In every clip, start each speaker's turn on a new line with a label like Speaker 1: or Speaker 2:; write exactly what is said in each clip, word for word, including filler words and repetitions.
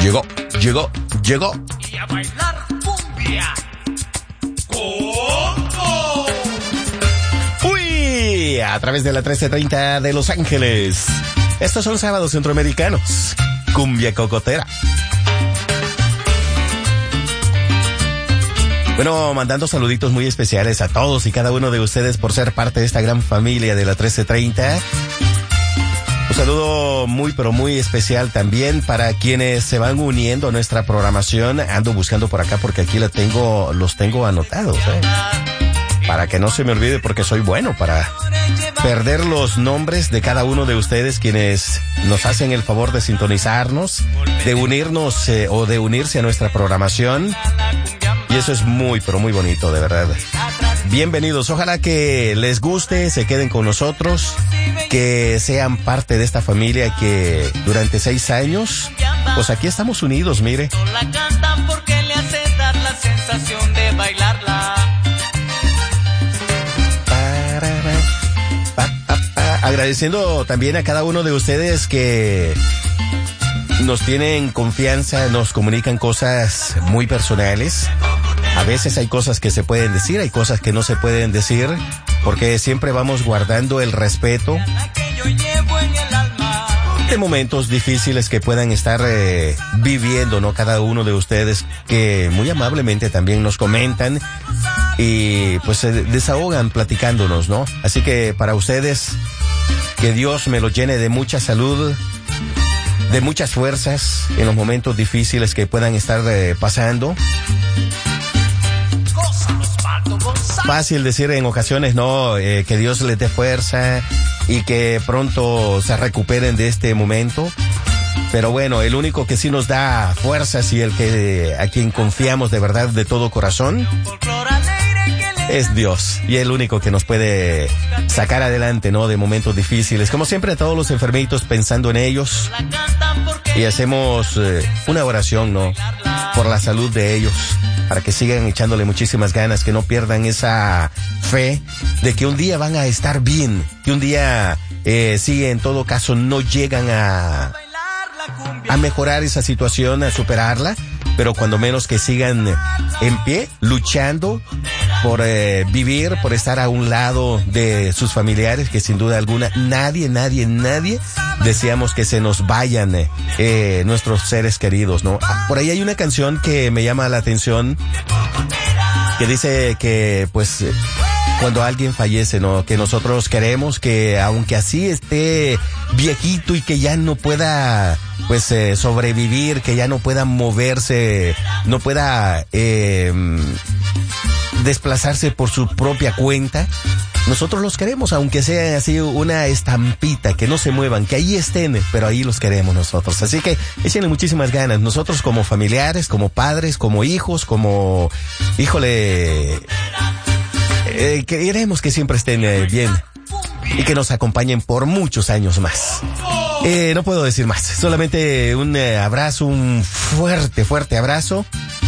Speaker 1: Llegó, llegó, llegó.
Speaker 2: Y a bailar cumbia. ¡Coco!
Speaker 1: Uy, a través de la trece treinta de Los Ángeles. Estos son sábados centroamericanos. Cumbia cocotera. Bueno, mandando saluditos muy especiales a todos y cada uno de ustedes por ser parte de esta gran familia de la trece treinta. Un saludo muy pero muy especial también para quienes se van uniendo a nuestra programación. Ando buscando por acá porque aquí la tengo, los tengo anotados, ¿eh? Para que no se me olvide porque soy bueno para perder los nombres de cada uno de ustedes quienes nos hacen el favor de sintonizarnos, de unirnos eh, o de unirse a nuestra programación. Y eso es muy, pero muy bonito, de verdad. Bienvenidos, ojalá que les guste, se queden con nosotros, que sean parte de esta familia que durante seis años, pues aquí estamos unidos, mire.
Speaker 2: La cantan porque le hace dar la sensación de bailarla.
Speaker 1: Agradeciendo también a cada uno de ustedes que nos tienen confianza, nos comunican cosas muy personales. A veces hay cosas que se pueden decir, hay cosas que no se pueden decir, porque siempre vamos guardando el respeto de momentos difíciles que puedan estar eh, viviendo, ¿no? Cada uno de ustedes que muy amablemente también nos comentan y pues se desahogan platicándonos, ¿no? Así que para ustedes, que Dios me los llene de mucha salud, de muchas fuerzas en los momentos difíciles que puedan estar eh, pasando. Fácil decir en ocasiones, no, eh, que Dios les dé fuerza y que pronto se recuperen de este momento. Pero bueno, el único que sí nos da fuerzas y el que a quien confiamos de verdad de todo corazón es Dios. Y el único que nos puede sacar adelante, ¿no? De momentos difíciles. Como siempre, a todos los enfermitos pensando en ellos. Y hacemos eh, una oración, ¿no? Por la salud de ellos. Para que sigan echándole muchísimas ganas, que no pierdan esa fe de que un día van a estar bien, que un día, eh, si en todo caso no llegan a, a mejorar esa situación, a superarla, pero cuando menos que sigan en pie, luchando por eh, vivir, por estar a un lado de sus familiares, que sin duda alguna nadie, nadie, nadie deseamos que se nos vayan eh, nuestros seres queridos, ¿no? Por ahí hay una canción que me llama la atención, que dice que, pues, cuando alguien fallece, ¿no? Que nosotros queremos que, aunque así esté viejito y que ya no pueda, pues, eh, sobrevivir, que ya no pueda moverse, no pueda eh, desplazarse por su propia cuenta, nosotros los queremos, aunque sea así una estampita, que no se muevan, que ahí estén, pero ahí los queremos nosotros. Así que échenle muchísimas ganas. Nosotros como familiares, como padres, como hijos, como, híjole, eh, queremos que siempre estén eh, bien y que nos acompañen por muchos años más. Eh, no puedo decir más, solamente un eh, abrazo, un fuerte, fuerte abrazo.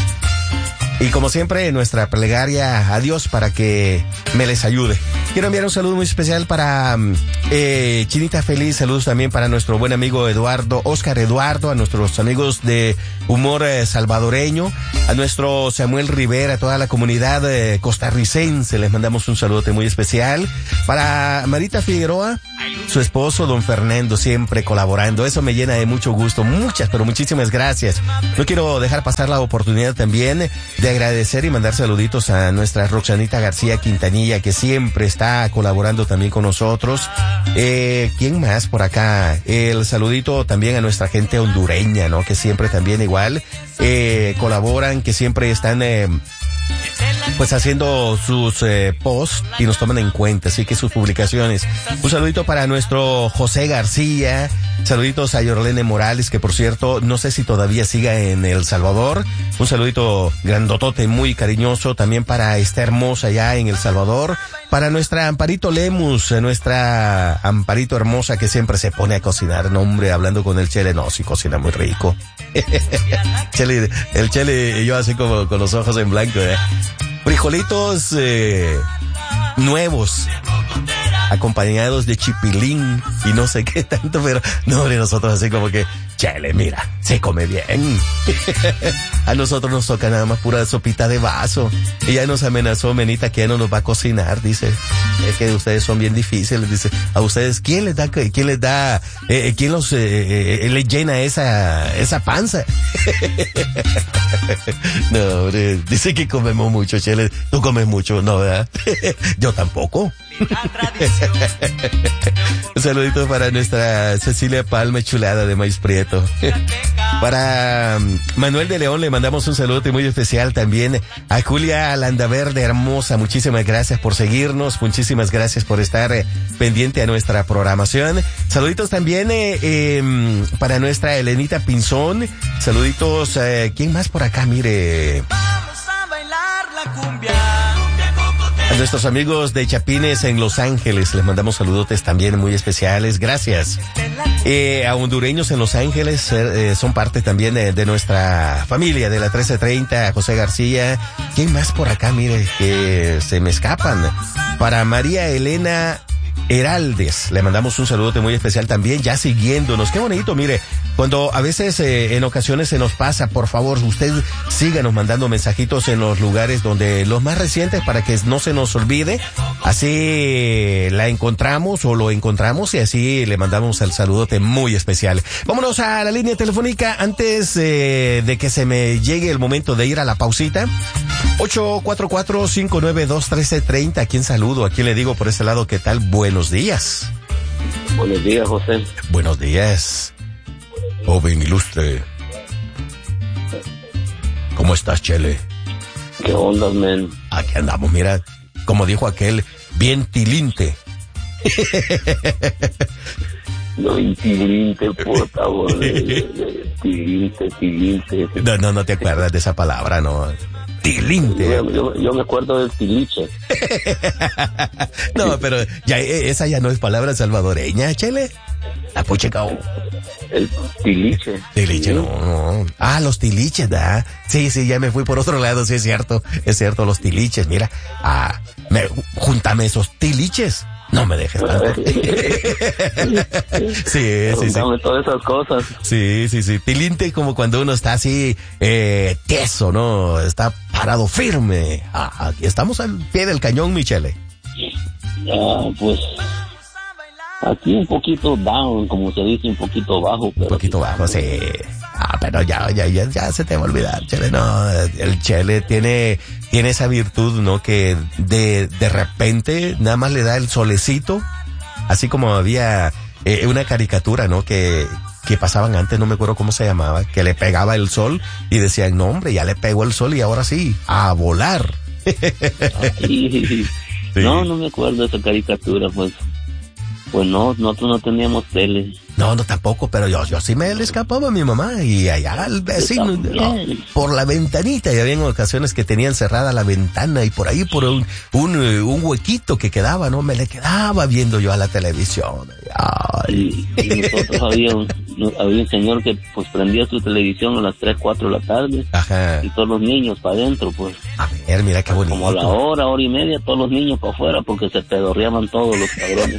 Speaker 1: Y como siempre, nuestra plegaria a Dios para que me les ayude. Quiero enviar un saludo muy especial para eh, Chinita Feliz, saludos también para nuestro buen amigo Eduardo, Oscar Eduardo, a nuestros amigos de Humor eh, Salvadoreño, a nuestro Samuel Rivera, a toda la comunidad eh, costarricense, les mandamos un saludote muy especial. Para Marita Figueroa, su esposo, don Fernando, siempre colaborando, eso me llena de mucho gusto, muchas, pero muchísimas gracias. No quiero dejar pasar la oportunidad también de agradecer y mandar saluditos a nuestra Roxanita García Quintanilla, que siempre está colaborando también con nosotros. Eh, ¿quién más por acá? El saludito también a nuestra gente hondureña, ¿no? Que siempre también igual eh, colaboran, que siempre están eh, pues haciendo sus eh, posts y nos toman en cuenta, así que sus publicaciones. Un saludito para nuestro José García, saluditos a Yorlene Morales, que por cierto, no sé si todavía siga en El Salvador. Un saludito grandotote, muy cariñoso, también para esta hermosa allá en El Salvador. Para nuestra Amparito Lemus, nuestra Amparito hermosa que siempre se pone a cocinar. No, hombre, hablando con el Chele, no, sí cocina muy rico. Chele, el Chele y yo así como con los ojos en blanco, ¿eh? Frijolitos eh, nuevos, acompañados de chipilín y no sé qué tanto, pero no, hombre, nosotros así como que Chele, mira, se come bien. A nosotros nos toca nada más pura sopita de vaso. Ella nos amenazó, Menita, que ya no nos va a cocinar, dice. Es que ustedes son bien difíciles, dice. A ustedes, ¿quién les da, quién les da, eh, quién los, eh, eh, les llena esa, esa panza? No, hombre, dice que comemos mucho, Chele. Tú comes mucho, ¿no, verdad? Yo tampoco. Un saludito para nuestra Cecilia Palma, chulada de maíz prieto. Para Manuel de León le mandamos un saludo muy especial también. A Julia Landaverde, hermosa, muchísimas gracias por seguirnos, muchísimas gracias por estar eh, pendiente a nuestra programación. Saluditos también eh, eh, para nuestra Elenita Pinzón. Saluditos, eh, ¿quién más por acá? Mire.
Speaker 2: Vamos a bailar la cumbia.
Speaker 1: A nuestros amigos de Chapines en Los Ángeles les mandamos saludotes también muy especiales. Gracias. Eh, a hondureños en Los Ángeles eh, son parte también de, de nuestra familia de la trece treinta. A José García. ¿Quién más por acá? Mire, que se me escapan. Para María Elena Heraldes le mandamos un saludote muy especial también, ya siguiéndonos. Qué bonito, mire, cuando a veces eh, en ocasiones se nos pasa, por favor, usted síganos mandando mensajitos en los lugares donde los más recientes para que no se nos olvide. Así la encontramos o lo encontramos y así le mandamos el saludote muy especial. Vámonos a la línea telefónica antes eh, de que se me llegue el momento de ir a la pausita. ocho cuatro cuatro, cinco nueve dos, uno tres tres cero. ¿A quién saludo? ¿A quién le digo por este lado qué tal? Buenos días.
Speaker 3: Buenos días, José.
Speaker 1: Buenos días. Joven ilustre. ¿Cómo estás, Chele?
Speaker 3: ¿Qué onda, men?
Speaker 1: Aquí andamos, mira, como dijo aquel, bien tilinte.
Speaker 3: No, tilinte, por favor. Tilinte, tilinte.
Speaker 1: No, no, no te acuerdas de esa palabra, no. Tilinte.
Speaker 3: Yo, yo, yo me acuerdo del tiliche.
Speaker 1: No, pero ya esa ya no es palabra salvadoreña, Chele. La puchecao.
Speaker 3: El tiliche.
Speaker 1: Tiliche, no, no. Ah, los tiliches, ¿da? Sí, sí, ya me fui por otro lado, sí es cierto. Es cierto, los tiliches, mira. Ah, me, júntame esos tiliches. No me dejes tanto. Sí, sí, sí.
Speaker 3: Todas esas cosas.
Speaker 1: Sí, sí, sí. Tilinte como cuando uno está así, eh, tieso, ¿no? Está parado firme. Ah, aquí estamos al pie del cañón, Michele.
Speaker 3: Ah, pues, aquí un poquito down, como se dice, un poquito bajo. Pero
Speaker 1: un poquito bajo, sí. Ah, pero ya, ya, ya, ya se te va a olvidar, Chele. No, el Chele tiene, tiene esa virtud, ¿no? Que de, de repente nada más le da el solecito, así como había eh, una caricatura, ¿no? Que, que pasaban antes, no me acuerdo cómo se llamaba, que le pegaba el sol y decían, no, hombre, ya le pegó el sol y ahora sí, a volar.
Speaker 3: Sí. Sí. No, no me acuerdo de esa caricatura, pues. Pues no, nosotros no teníamos tele.
Speaker 1: No, no tampoco, pero yo, yo sí me le escapaba a mi mamá y allá al vecino, no, por la ventanita, y había ocasiones que tenían cerrada la ventana y por ahí por un, un, un huequito que quedaba, ¿no? Me le quedaba viendo yo a la televisión.
Speaker 3: Ay. Y, y nosotros había un, había un señor que pues prendía su televisión a las tres, cuatro de la tarde.
Speaker 1: Ajá.
Speaker 3: Y todos los niños para adentro, pues.
Speaker 1: A ver, mira qué bonito.
Speaker 3: Como a la hora, hora y media, todos los niños para afuera porque se pedorreaban todos los cabrones.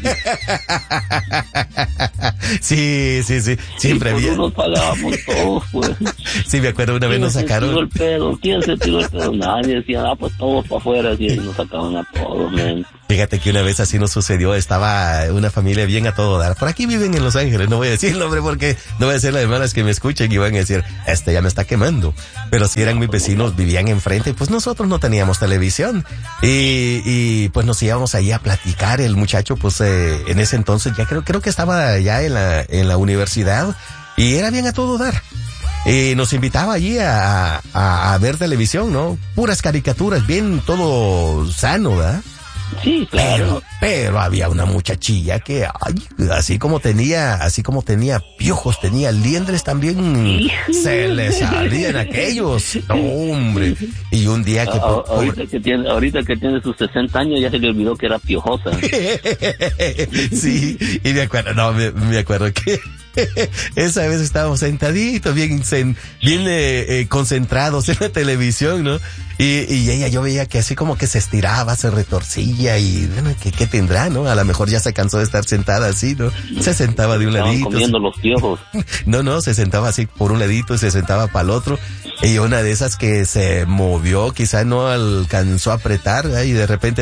Speaker 1: Sí, sí, sí, siempre
Speaker 3: había.
Speaker 1: Nos
Speaker 3: pagábamos todos, pues.
Speaker 1: Sí, me acuerdo una vez nos sacaron.
Speaker 3: ¿Quién se tiró el pedo? ¿Quién se tiró el pedo? Nadie decía, ah, pues todos para afuera, y nos sacaban a todos, man.
Speaker 1: Fíjate que una vez así nos sucedió, estaba una familia bien a todo dar. Por aquí viven en Los Ángeles, no voy a decir el nombre porque no voy a decir las hermanas que me escuchen y van a decir, este ya me está quemando. Pero si eran mis vecinos, vivían enfrente, pues nosotros no teníamos televisión. Y, y pues nos íbamos ahí a platicar. El muchacho, pues eh, en ese entonces ya creo, creo que estaba ya en la, en la universidad y era bien a todo dar. Y nos invitaba allí a, a, a ver televisión, ¿no? Puras caricaturas, bien todo sano, ¿verdad?
Speaker 3: Sí, claro.
Speaker 1: Pero, pero había una muchachilla que, ay, así como tenía, así como tenía piojos, tenía liendres también, se le salían aquellos, no, hombre. Y un día que...
Speaker 3: A, ahorita que tiene, ahorita que tiene sus sesenta años ya se le olvidó que era piojosa.
Speaker 1: Sí, y me acuerdo, no, me, me acuerdo que Esa vez estábamos sentaditos, bien, bien eh, eh, concentrados en la televisión, ¿no? Y, y ella, yo veía que así como que se estiraba, se retorcía y, bueno, ¿qué, qué tendrá, no? A lo mejor ya se cansó de estar sentada así, ¿no? Se sentaba de un
Speaker 3: Estaban
Speaker 1: ladito.
Speaker 3: comiendo los piojos.
Speaker 1: No, no, se sentaba así por un ladito y se sentaba para el otro. Y una de esas que se movió, quizá no alcanzó a apretar, ¿eh? Y de repente...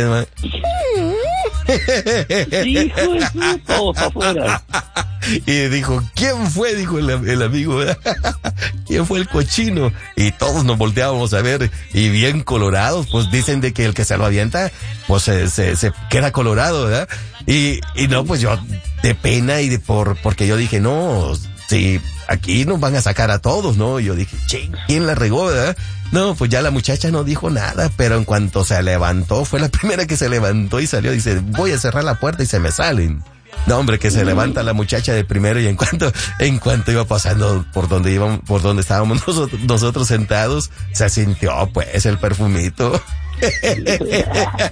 Speaker 3: Hijo de su, todo para afuera.
Speaker 1: Y dijo, ¿quién fue? Dijo el, el amigo, ¿quién fue el cochino? Y todos nos volteábamos a ver, y bien colorados, pues dicen de que el que se lo avienta, pues se, se, se queda colorado, ¿verdad? Y, y no, pues yo, de pena y de por, porque yo dije, no, si aquí nos van a sacar a todos, ¿no? Y yo dije, ching, ¿quién la regó, verdad? No, pues ya la muchacha no dijo nada, pero en cuanto se levantó, fue la primera que se levantó y salió, dice, voy a cerrar la puerta y se me salen. No, hombre, que se levanta la muchacha de primero y en cuanto, en cuanto iba pasando por donde íbamos, por donde estábamos nosotros, nosotros sentados, se sintió pues el perfumito.
Speaker 3: se,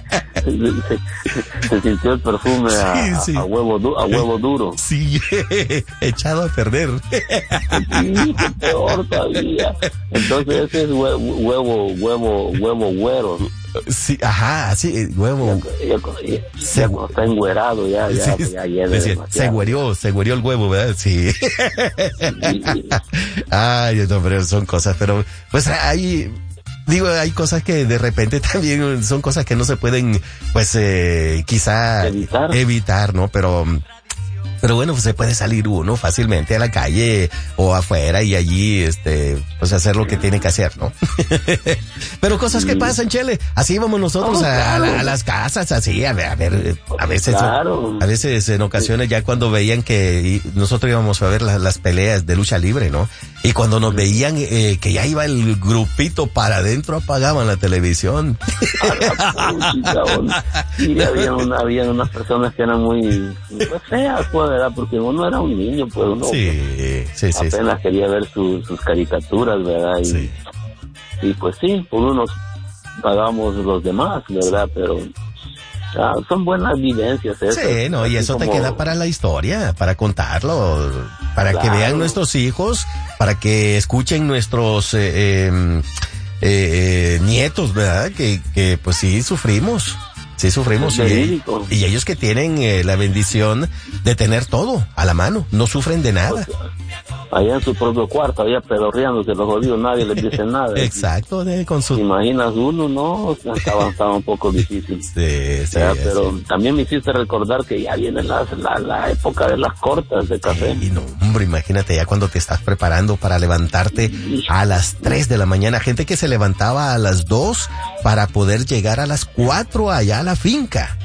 Speaker 3: se sintió el perfume a,
Speaker 1: sí, sí.
Speaker 3: a huevo du, a huevo duro.
Speaker 1: Sí, echado a perder.
Speaker 3: Sí, qué peor todavía. Entonces ese es huevo, huevo, huevo, huevo güero.
Speaker 1: Sí, ajá, sí, huevo.
Speaker 3: Ya, ya, ya, se, ya cuando está engüerado, ya, ya,
Speaker 1: sí,
Speaker 3: ya hiede
Speaker 1: sí, se güerió, se güerió el huevo, ¿verdad? Sí. sí. Ay, no, pero son cosas, pero pues hay, digo, hay cosas que de repente también son cosas que no se pueden, pues, eh, quizá
Speaker 3: evitar,
Speaker 1: evitar, ¿no? Pero... Pero bueno, pues se puede salir uno fácilmente a la calle o afuera y allí, este, pues hacer lo que tiene que hacer, ¿no? Pero cosas que pasan, Chele. Así vamos nosotros
Speaker 3: oh,
Speaker 1: a,
Speaker 3: claro.
Speaker 1: a, a las casas, así, a ver, a ver, a veces,
Speaker 3: claro.
Speaker 1: a veces en ocasiones ya cuando veían que nosotros íbamos a ver las, las peleas de lucha libre, ¿no? Y cuando nos veían eh, que ya iba el grupito para adentro, apagaban la televisión.
Speaker 3: Y había, una, había unas personas que eran muy pues, feas, pues, ¿verdad? Porque uno era un niño, pues uno
Speaker 1: sí, sí, sí,
Speaker 3: apenas
Speaker 1: sí.
Speaker 3: quería ver su, sus caricaturas, ¿verdad? Y,
Speaker 1: sí.
Speaker 3: y pues sí, por unos pagamos los demás, ¿verdad? Pero ah, son buenas vivencias esas.
Speaker 1: Sí, no, y eso
Speaker 3: como...
Speaker 1: te queda para la historia, para contarlo, para claro. que vean nuestros hijos, para que escuchen nuestros eh, eh, eh, nietos, ¿verdad? Que, que pues sí sufrimos. Sí, sufrimos. Y, y ellos que tienen eh, la bendición de tener todo a la mano, no sufren de nada.
Speaker 3: Allá en su propio cuarto, allá pedorreándose los jodidos, nadie les dice nada.
Speaker 1: Exacto, de, con su...
Speaker 3: Imaginas uno, ¿no? Estaba, estaba un poco difícil.
Speaker 1: Sí, sí.
Speaker 3: Pero
Speaker 1: sí.
Speaker 3: también me hiciste recordar que ya viene la, la, la época de las cortas de café.
Speaker 1: Sí, no, hombre, imagínate ya cuando te estás preparando para levantarte a las tres de la mañana. Gente que se levantaba a las dos para poder llegar a las cuatro allá a la finca.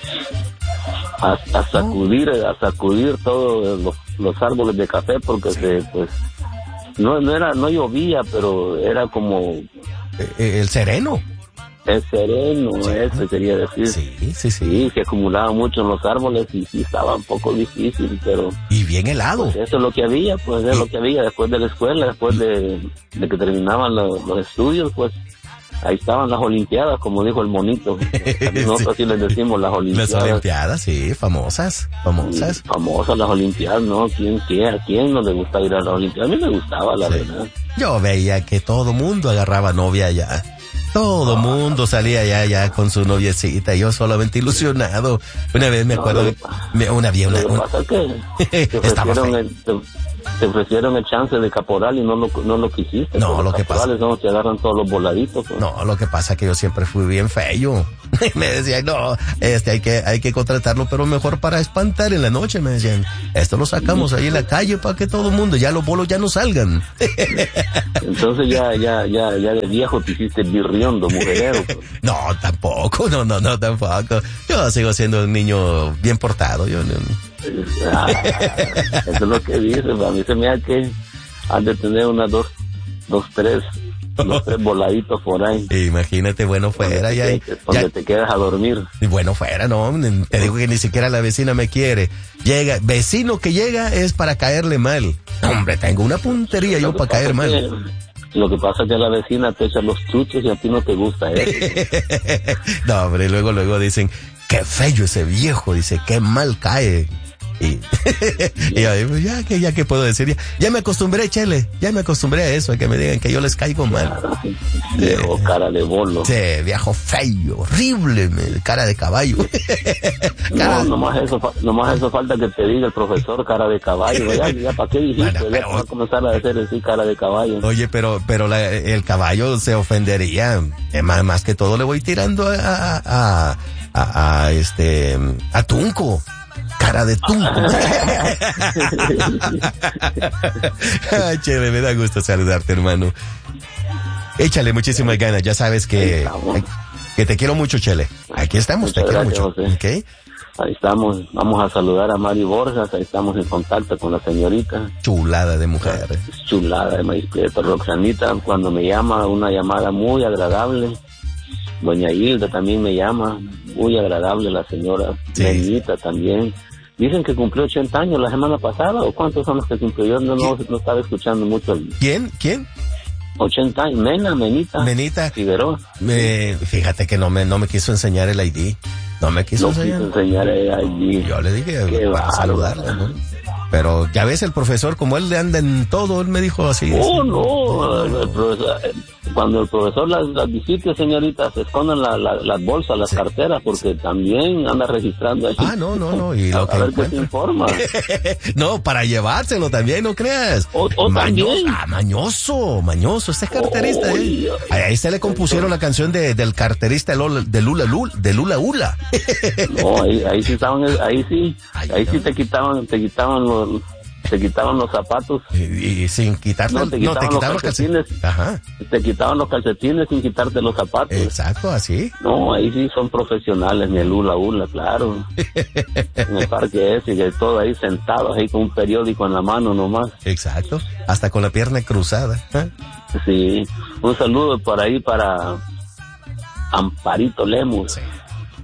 Speaker 3: A, a sacudir, a sacudir todos los, los árboles de café porque se, pues, no, no era, no llovía, pero era como
Speaker 1: el sereno.
Speaker 3: El sereno, sí. Eso quería decir.
Speaker 1: Sí, sí, sí.
Speaker 3: Sí, se acumulaba mucho en los árboles y sí estaba un poco difícil, pero...
Speaker 1: Y bien helado.
Speaker 3: Pues eso es lo que había, pues es lo que había después de la escuela, después de, de que terminaban los, los estudios, pues... Ahí estaban las olimpiadas, como dijo el monito. Nosotros sí les decimos las olimpiadas.
Speaker 1: Las olimpiadas, sí, famosas, famosas.
Speaker 3: Sí, famosas las olimpiadas, ¿no? ¿Quién, quién, ¿A quién no le gusta ir a las olimpiadas? A mí me gustaba, la sí. verdad.
Speaker 1: Yo veía que todo mundo agarraba novia allá. Todo
Speaker 3: no,
Speaker 1: mundo salía allá, allá con su noviecita. Yo solamente ilusionado. Una vez me acuerdo,
Speaker 3: no,
Speaker 1: me, una vez, una,
Speaker 3: lo que
Speaker 1: una,
Speaker 3: pasa es que te ofrecieron, el, te, te ofrecieron el chance de caporal y no lo, no lo quisiste.
Speaker 1: No, lo que pasa.
Speaker 3: Los caporales son los que agarran todos los voladitos. Pues.
Speaker 1: No, lo que pasa es que yo siempre fui bien feo. Me decían, no, este hay que, hay que contratarlo, pero mejor para espantar en la noche, me decían. Esto lo sacamos ahí en la calle para que todo el mundo, ya los bolos ya no salgan.
Speaker 3: Entonces ya, ya, ya, ya de viejo te hiciste birriondo, mujerero. Pues.
Speaker 1: No, tampoco, no, no, no, tampoco. Yo sigo siendo un niño bien portado, yo no.
Speaker 3: Ah, eso es lo que dice, a mí se me hace que han de tener unas dos, dos, tres, los tres voladitos por ahí.
Speaker 1: Imagínate, bueno fuera,
Speaker 3: donde
Speaker 1: ya,
Speaker 3: te,
Speaker 1: ya,
Speaker 3: donde te quedas a dormir.
Speaker 1: Bueno fuera, no, te digo que ni siquiera la vecina me quiere. Llega, vecino que llega es para caerle mal. Hombre, tengo una puntería yo para caer mal.
Speaker 3: Que, lo que pasa es que a la vecina te echa los chuchos y a ti no te gusta eso.
Speaker 1: No, hombre, luego, luego dicen, qué feo ese viejo, dice, qué mal cae. Y, y ahí, pues, ya que ya que puedo decir, ya, ya me acostumbré, Chele, ya me acostumbré a eso, a que me digan que yo les caigo mal.
Speaker 3: Viejo, eh, cara de bolo.
Speaker 1: Sí, viejo feo, horrible, me, cara de caballo.
Speaker 3: cara no, nomás eso, nomás eso falta que te diga el profesor cara de caballo. Ya, ya para qué dijiste, bueno, pero, ya va a comenzar a decir así cara de caballo.
Speaker 1: Oye, pero pero la, el caballo se ofendería. Eh, más, más que todo le voy tirando a, a, a, a, a este a Tunco. Cara de tunco. Ay, Chele, me da gusto saludarte, hermano. Échale muchísimas ganas, ya sabes que, que te quiero mucho, Chele. Aquí estamos,
Speaker 3: Muchas
Speaker 1: te quiero
Speaker 3: gracias,
Speaker 1: mucho.
Speaker 3: José.
Speaker 1: ¿Okay?
Speaker 3: Ahí estamos, vamos a saludar a Mari Borjas, ahí estamos en contacto con la señorita.
Speaker 1: Chulada de mujer.
Speaker 3: Chulada de maíz prieto. Roxanita, cuando me llama, una llamada muy agradable. Doña Hilda también me llama, muy agradable la señora. Sí. Nenita también. Dicen que cumplió ochenta años la semana pasada, ¿o cuántos son los que cumplió? Yo no, no, no estaba escuchando mucho. El...
Speaker 1: ¿Quién? ¿Quién?
Speaker 3: ochenta años, Mena, Menita.
Speaker 1: Menita.
Speaker 3: Figueroa.
Speaker 1: Me, fíjate que no me, no me quiso enseñar el I D. No me quiso
Speaker 3: no
Speaker 1: enseñar.
Speaker 3: quiso enseñar el I D.
Speaker 1: Yo le dije, para saludarla, ¿no? Pero ya ves, el profesor, como él le anda en todo, él me dijo así.
Speaker 3: Oh, no, el, el profesor, cuando el profesor las, las visite, señorita, se escondan la, la, las bolsas, las sí. carteras, porque sí. también anda registrando ahí.
Speaker 1: Ah, no, no, no. Y lo
Speaker 3: a,
Speaker 1: que
Speaker 3: a ver
Speaker 1: encuentra.
Speaker 3: qué se informa.
Speaker 1: No, para llevárselo también, no creas.
Speaker 3: O, o
Speaker 1: mañoso,
Speaker 3: también.
Speaker 1: Ah, mañoso, mañoso. Este es carterista, oh, ¿eh? Ahí, ahí se le compusieron la canción de, del carterista de Lula, de Lula, Lula, de Lula Ula.
Speaker 3: No, ahí, ahí sí estaban, ahí sí, Ay, ahí no. sí te quitaban, te quitaban los, te quitaban los zapatos.
Speaker 1: Y, y sin quitarte,
Speaker 3: no, te quitaban,
Speaker 1: no, te quitaban
Speaker 3: los calcetines. calcetines. Ajá. Te quitaban los calcetines sin quitarte los zapatos.
Speaker 1: Exacto, así.
Speaker 3: No, ahí sí son profesionales, ni el hula hula, claro. En el parque ese, que todo ahí sentados ahí con un periódico en la mano nomás.
Speaker 1: Exacto, hasta con la pierna cruzada. ¿Eh?
Speaker 3: Sí, un saludo por ahí para Amparito Lemus. Sí.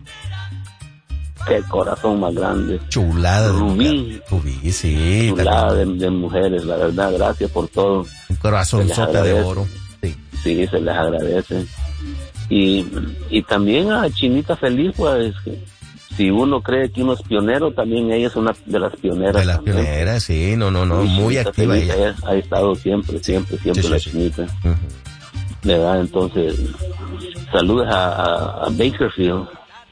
Speaker 3: Qué corazón más grande.
Speaker 1: Chulada.
Speaker 3: Rubí.
Speaker 1: Rubí, sí.
Speaker 3: Chulada de, de mujeres, la verdad, gracias por todo.
Speaker 1: Un corazonzote de oro.
Speaker 3: Sí. Sí, se les agradece. Y, y también a Chinita Feliz, pues, si uno cree que uno es pionero, también ella es una de las pioneras.
Speaker 1: De las también. pioneras, sí, no, no, no, muy
Speaker 3: Chinita
Speaker 1: activa
Speaker 3: Feliz,
Speaker 1: ella.
Speaker 3: ella. Ha estado siempre, siempre, siempre sí, la sí, Chinita. Sí. Uh-huh. ¿Verdad? Entonces, saludos a, a, a Bakerfield.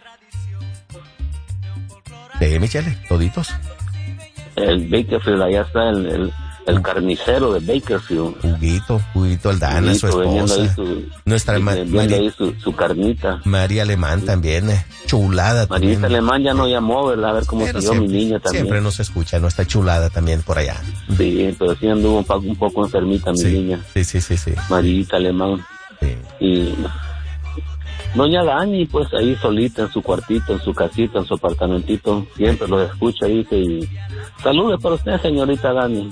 Speaker 1: De Michele, toditos.
Speaker 3: El Bakerfield, allá está el, el, el carnicero de Bakerfield.
Speaker 1: Juguito, Juguito Aldana, Juguito, su esposa. Su,
Speaker 3: Nuestra ma- María. Ahí su, su carnita.
Speaker 1: María Alemán sí. también, eh. chulada.
Speaker 3: María Alemán ya no llamó, ¿verdad? A ver cómo siguió mi niña también.
Speaker 1: Siempre nos escucha, no está chulada también por allá.
Speaker 3: Sí, pero sí anduvo un, un poco enfermita mi
Speaker 1: sí.
Speaker 3: niña.
Speaker 1: Sí, sí, sí, sí.
Speaker 3: María Alemán. Sí. Y doña Dani, pues ahí solita en su cuartito, en su casita, en su apartamentito, siempre lo escucha ahí y salude para usted, señorita Dani.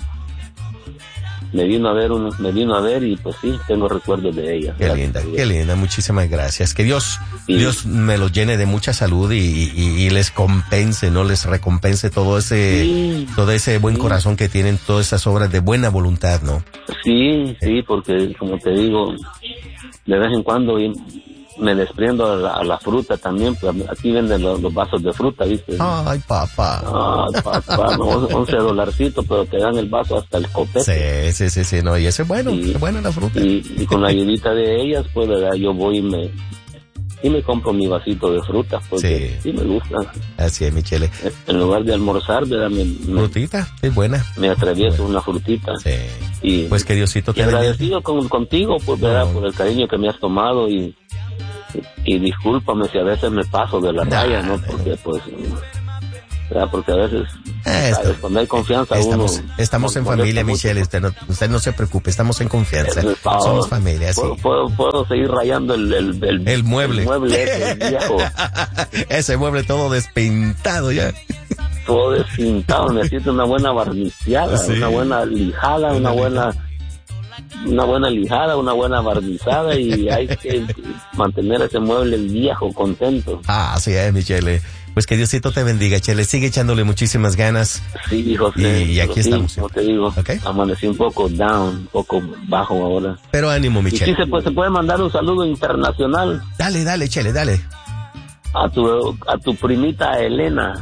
Speaker 3: Me vino a ver uno, me vino a ver y pues sí, tengo recuerdos de ella.
Speaker 1: Qué linda, qué linda, muchísimas gracias. Que Dios, sí. Dios me los llene de mucha salud y, y, y les compense, no les recompense todo ese, sí. todo ese buen sí. corazón que tienen, todas esas obras de buena voluntad, ¿no?
Speaker 3: Sí, sí, porque como te digo, de vez en cuando me desprendo a la, a la fruta también, pues aquí venden los, los vasos de fruta, ¿viste?
Speaker 1: Ay, papá.
Speaker 3: Ay, papá, no, once dolarcitos, pero te dan el vaso hasta el copete.
Speaker 1: Sí, sí, sí, sí, no, y ese es bueno, y, es buena la fruta.
Speaker 3: Y, y con la ayudita de ellas, pues, ¿verdad? Yo voy y me, y me compro mi vasito de fruta, porque sí, sí me gusta.
Speaker 1: Así es, Michele.
Speaker 3: En lugar de almorzar, ¿verdad? Me, me,
Speaker 1: frutita, es buena.
Speaker 3: Me atravieso una frutita.
Speaker 1: Sí. Y, pues que Diosito te
Speaker 3: y agradecido con, contigo, pues, ¿verdad? No. Por el cariño que me has tomado y y discúlpame si a veces me paso de la raya, ¿no? Porque pues, ¿verdad? Porque a veces,
Speaker 1: eh,
Speaker 3: ¿sabes? Cuando hay confianza
Speaker 1: estamos,
Speaker 3: uno...
Speaker 1: Estamos en familia, Michele, usted no, usted no se preocupe, estamos en confianza, estado, somos familia, sí.
Speaker 3: Puedo, puedo, puedo seguir rayando el, el, el,
Speaker 1: el mueble.
Speaker 3: El mueble ese, viejo.
Speaker 1: Ese mueble todo despintado ya.
Speaker 3: Todo despintado, necesito una buena barniceada, sí. una buena lijada, una, una buena... una buena lijada, una buena barnizada y hay que mantener ese mueble viejo contento.
Speaker 1: Ah, así es, Michele. Pues que Diosito te bendiga, Chele. Sigue echándole muchísimas ganas.
Speaker 3: Sí, José.
Speaker 1: Y, y aquí
Speaker 3: sí,
Speaker 1: estamos.
Speaker 3: Como te digo, ¿okay? Amanecí un poco down, un poco bajo ahora.
Speaker 1: Pero ánimo, Michele.
Speaker 3: Y sí, se puede, se puede mandar un saludo internacional.
Speaker 1: Dale, dale, Chele, dale.
Speaker 3: A tu, a tu primita Elena.
Speaker 1: Ah,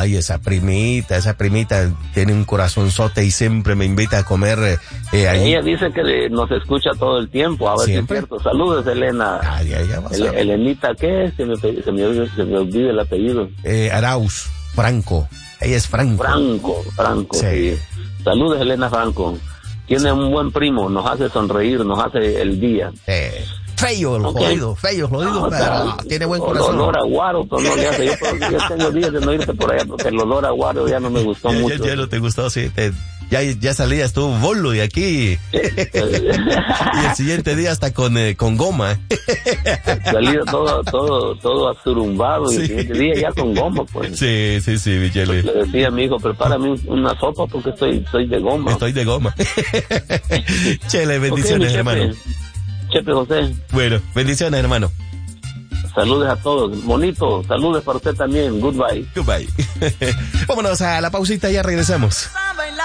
Speaker 1: Ay, esa primita, esa primita tiene un corazonzote y siempre me invita a comer eh, allí.
Speaker 3: Ella dice que nos escucha todo el tiempo, a ver si es cierto. Saludos, Elena.
Speaker 1: Ay, ay, ya vas
Speaker 3: El,
Speaker 1: a ver.
Speaker 3: Elenita, ¿qué es? Se me, se me, olvida, se me olvida el apellido.
Speaker 1: Eh, Arauz, Franco. Ella es Franco.
Speaker 3: Franco, Franco,
Speaker 1: sí.
Speaker 3: sí. Saludos, Elena Franco. Tiene un buen primo, nos hace sonreír, nos hace el día.
Speaker 1: Eh, feo el
Speaker 3: Okay.
Speaker 1: jodido, feo el jodido,
Speaker 3: No,
Speaker 1: pero
Speaker 3: pero
Speaker 1: tiene buen
Speaker 3: el
Speaker 1: corazón.
Speaker 3: olor a guaro, pero no le hace. Yo, yo tengo días de no irte por allá porque el olor a guaro ya no me gustó
Speaker 1: Ya,
Speaker 3: mucho.
Speaker 1: ya, ya no te gustó, sí. Te, ya, ya salías tú bolo de aquí. Y el siguiente día hasta con, eh, con goma.
Speaker 3: Salido todo, todo, todo asurumbado y
Speaker 1: Sí.
Speaker 3: el siguiente día ya con goma, pues.
Speaker 1: Sí, sí, sí, Michelle.
Speaker 3: Le decía a mi hijo, prepárame un- una sopa porque estoy, estoy de goma.
Speaker 1: Estoy de goma. Chele, bendiciones,
Speaker 3: Ok, mi
Speaker 1: hermano.
Speaker 3: Chepe. Chepe José,
Speaker 1: Bueno, bendiciones, hermano.
Speaker 3: saludos a todos. Bonito, saludos para usted también. Goodbye.
Speaker 1: Goodbye. Vámonos a la pausita y ya regresamos.